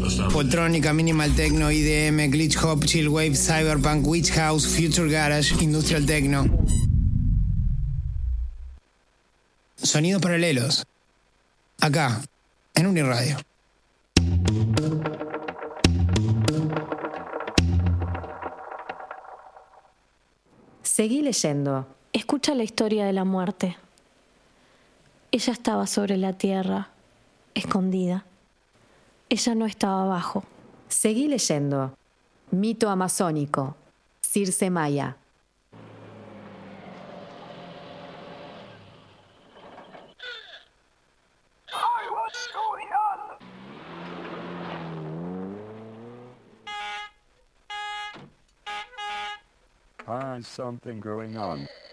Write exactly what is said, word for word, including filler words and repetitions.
Poltrónica, Minimal Techno, I D M, Glitch Hop, Chill Wave, Cyberpunk, Witch House, Future Garage, Industrial Techno. Sonidos paralelos. Acá, en Uniradio. Seguí leyendo. Escucha la historia de la muerte. Ella estaba sobre la tierra, escondida. Ella no estaba abajo. Seguí leyendo. Mito amazónico. Circe Maya. Find something going on.